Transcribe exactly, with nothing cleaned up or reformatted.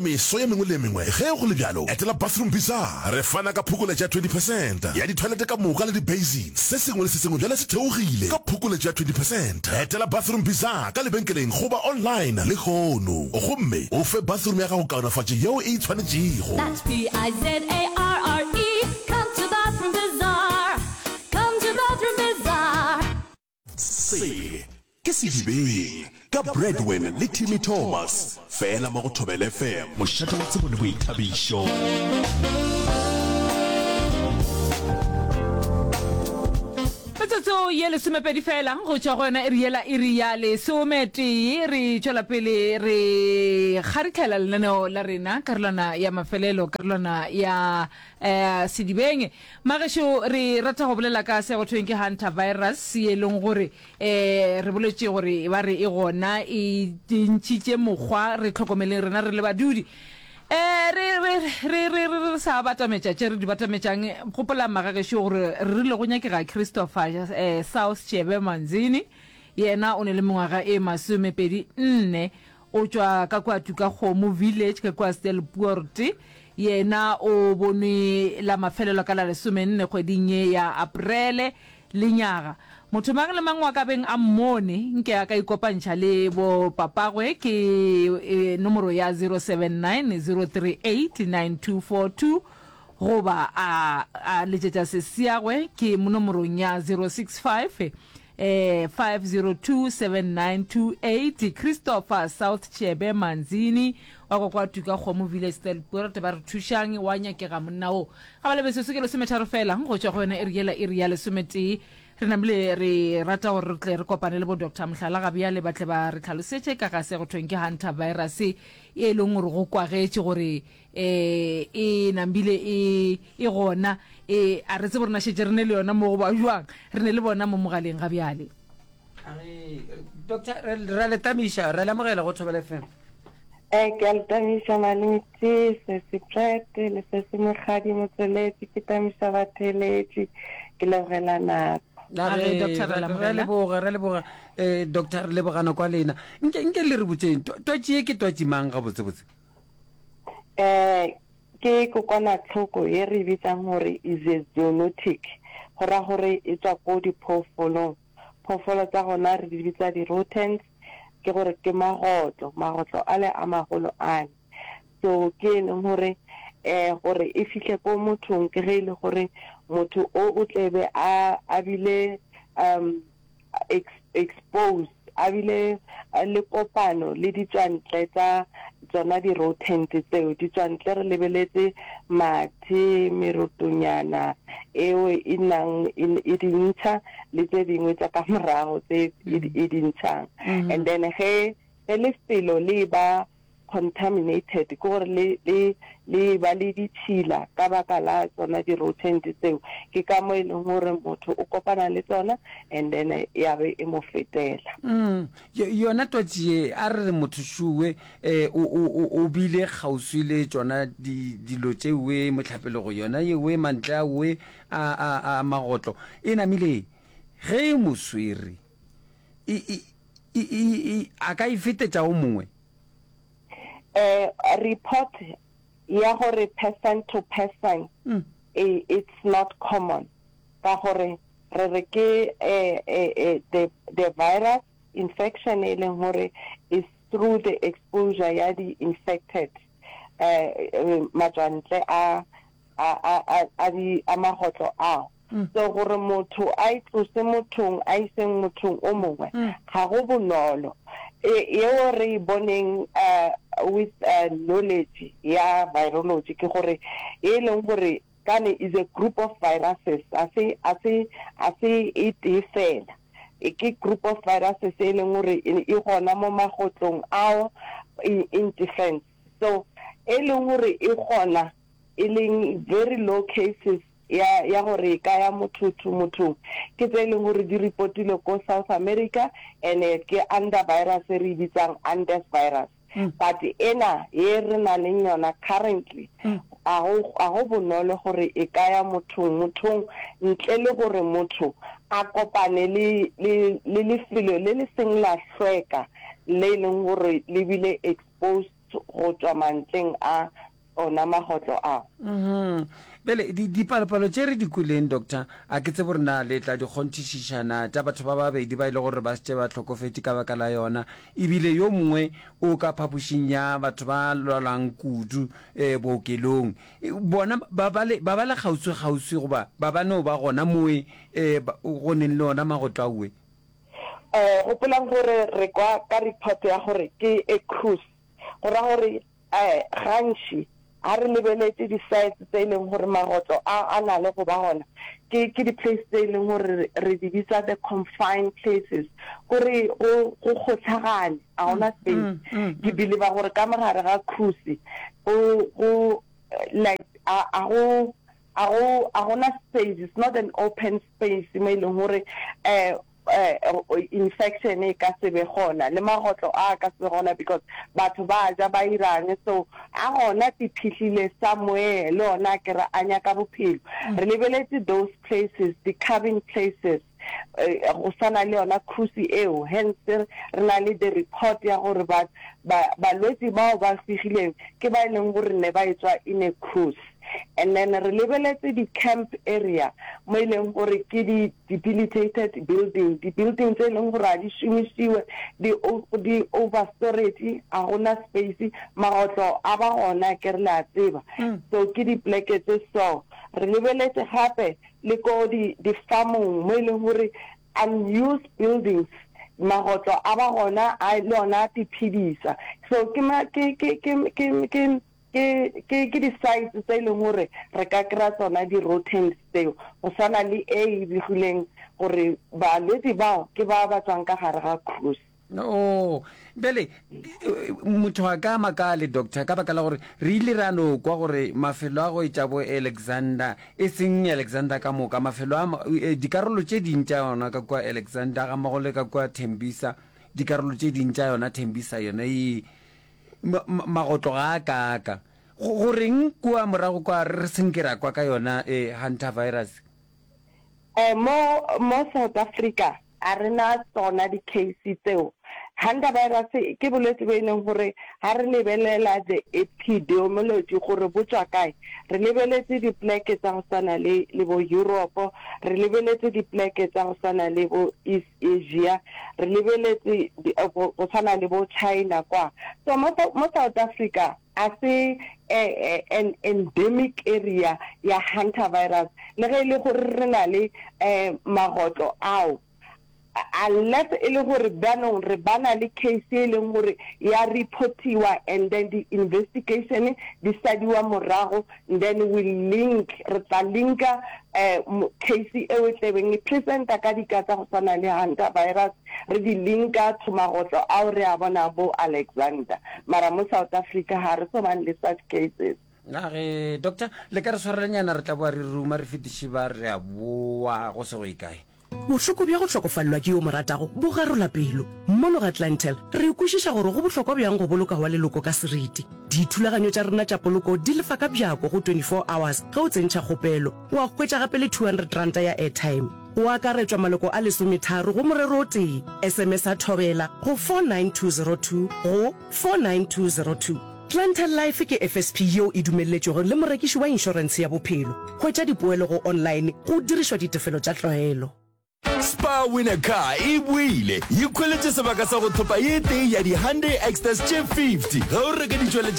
meso ya mengwe le mengwe ge go le bjalo etela Bathroom Bazaar re fana ka phukoletso ya twenty percent ya dithoilete ka moka le di-basin se sengwe le se sengwe bjale se theogile ka phukoletso ya twenty percent etela Bathroom Bazaar ka lebenkeleng goba online le kgono gomme o fe bathroom ya gago kaonafatše yeo e tshwanetšego. That's B I Z A R R E. Come to Bathroom Bazaar. Come to Bathroom Bazaar. Se ke se dibeng ka Breadwin le Timmy Thomas fela mo go Thobela F M mošate wa tsebo le boithabišo. Metsotso ye le somepedi fela go tšwa gona e riela e ria le somete re tšwela pele re kgarikela lenaneo la rena karolwana ya mafelelo karolwana ya eh sedibeng magesho re rata go bolela ka se go thweng ke Hunter virus ye leng gore eh re boletse gore ba re e gona e dintšitše mokgwa re tlhokomeleng rena re le badudi eh re re re re sa batametša tše re di batametsang gopola magagesho gore re le go nyakega Christopher eh South Chebe Manzini yena o ne le mengwaga e masomepedi nne o tšwa ka kwa tuka Kgomo village ka kwa Stelport yena o bone la mafelelo ka la lesome nne kgweding ye ya Aprele le nyaga motho mang le mang wa ka beng a mmone nke a ka ikopantšha le bo papagwe ke e, nomoro ya zero seven nine zero three eight nine two four two goba a, a letšetša sesiagwe ke monomorong ya zero six five eh five zero two seven nine two eight. Christopher South Chebe Manzini wa go kwa tuka Kgomo village Stelport ba re thušang wa nyakega monna o ga ba le beso se ke le sometharo fela go tšwa go yona e riela e ria le somete re namile re rata gore re tle re kopane le bo Doctor Mhlala ga bia le batle ba re tlhalosetše ka ga se go thweng ke Hunter virus e leng gore go kwagetše gore eh e nambile e e gona e a re tse borena šetse re ne le yona mo go ba jwang re ne le bona mo mogaleng ga biale Doctor re le tamisha re la mogela go Thobela F M eh ke le tamisha maletse se se prete le se se megadi motseletse ke tamisha batheletse ke le relana la re Doctor re le boga re le boga eh Doctor le bogana kwa lena nke nke le re butseng twatsi ke twatsi mang ga botse botse eh ke kokwana tlhoko e re bitsang gore is a zoonotic gora gore e tswa go diphoofolo phoofolo tsa gona re di bitsa di rodents ke gore ke magotlo magotlo a le a magolo ane so ke neng gore eh gore e fihle go mothong ke ge ile gore motho o o tlebe a a bile um exposed a bile le kopano le ditswantle tsa tsona di rodent tseo ditswantle re lebeletse mathe merotonyana eo e nang e dintsha le tse dingwe tsa ka morago tse e dintshang and then he le felo le ba contaminated gore le le le ba le ditšhila ka baka la tsona di rodent tseo ke ka mo e leng gore motho o kopana le tsona and then ya be e mo fetela mm yona twatsi a re motho shuwe eh o o bile gauswi le tsona di dilo tsewe motlhapelo go yona yewe mantla we a a magotlo e namile ge moswiri i i i a ka ifetetša o mongwe uh, report ya gore person to person mm. e, it's not common ka gore re re ke eh, eh, the the virus infection e leng gore is through the exposure ya di infected uh, matwantle a a a a di amagotlo a so gore motho a itlose mothong a iseng mothong o mongwe ga go bonolo e yo re boneng uh, with uh, knowledge ya virology ke gore e leng gore kane is a group of viruses ase ase ase it ifela e ke group of viruses e leng gore e gona mo magotlong ao in difference so e leng gore e gona e leng very low cases ya ya gore ka ya motho to motho ke tse leng gore di reportile ko South America and ke under virus re bitsang Andes virus mm. but ena e re na le yona currently mm. a go a go bonolo gore e ka ya motho motho ntle le gore motho a kopane le le le lefelo le le seng la hlweka le leng gore le bile exposed go tswa mantleng a ona magotlo a mhm bele di dipalopalo tse re di kuleng doctor a ke tse borena le tla di kgonthišišana tša batho ba babedi ba ile gore ba se ba tlhokofetse ka baka la yona ebile yo mongwe o ka phapošing ya batho ba lwalang kudu um bookelong bona ba ba le kgauswi-kgauswi goba ba ba no ba gona moe um go neng le ona magotlo aue um gopolang gore re kwa ka report ya gore ke a cruise go ra gore um gantši a re lebeletse di-sites tse e leng gore magotlo a na le go ba gona ke di-place tse e leng gore re di bitsa the confined places gore go kgotlhagane a gona space ke believe gore ka mogare ga cruise go like a go a gona space, it's not an open space mo e leng gore um Uh, infection e ka se be gona le magotlo a ka se gona because batho ba ja ba irang so a gona tiphihlile somewhere le ona ke ra anya ka bophelo re lebeletse those places, the cabin places go sana le ona cruise eo hence re na le the report ya gore ba balwetse bao ba fihileng ke ba leng gore ne ba etswa in a cruise and then re lebeletse di camp area mo e leng gore ke di debilitated building di building tse leng gore a di shumisiwe di di overstorage a gona space magotlo a ba gona ke re la tseba so ke di pleke tse so re lebeletse hape le ko di di farmong mo e leng gore unused buildings magotlo a ba gona a lona di phidisa so ke ma ke ke ke ke ke ke ke di-sites tse e leng gore re ka kry-a tsona di-routines tseo go sana le e begileng gore balwetse bao ke ba ba tswang ka gare ga cruise no bele motho a ka makale doctor ka baka la gore re ile ra no kwa gore mafelo a go etša bo Alexander e seng Alexander ka moka mafelo a dikarolo tše dintša yona ka kwa Alexander ga magole ka kwa Tembisa dikarolo tše dintša yona Tembisa yona e magotlo ga ka ka go reng kwa morago kwa re senkera kwa ka yona e Hunter virus eh mo mo South Africa a rena tsona di case tseo Hunter virus ke bolwetse bo e leng gore ha re lebelela the epidemiology gore bo tswa kae re lebeletse di plaque tsa go sana le le bo Europe re lebeletse di plaque tsa go sana le bo East Asia re lebeletse go sana le bo China kwa so mo South Africa a se an endemic area ya Hunter virus le ge le gore re na le eh magotlo ao unless e le gore banong re bana le case e leng gore ya reportiwa and then the investigation di studiwa morago and then we link re tla linka eh case e o tlebeng e presenta ka dikatsa go sana le Hunter virus re di linka to magotlo a re a bona bo Alexander mara mo South Africa ha re so man le such cases na ge doctor le ka re swarelanyana re tla boa re ruma re fetiše ba re a boa go se go ikae bohloko bja go hlokofallwa ke yo moratago bo garola pelo mmono ga Atlantel re kwešiša gore go bohlokwa bjang go boloka wa leloko ka seriti dithulaganyo tša rena tša poloko di lefa ka bjako go twenty-four hours ge o tsentšha kgopelo wa hwetša gape le two hundred ranta ya airtime o akaretswa maloko a lesometharo go morero o tee sms a thobela go four nine two zero two go four nine two zero two Atlantel Life ke F S P yo e dumelletšego le morekiši wa insurance ya bophelo hwetša dipoelo go online go dirišwa ditefelo tša tlwaelo Spa Winner Car e buile e khweletse sebaka sa go thopa ye tee ya di Hyundai Access J fifty ga o reka ditšwele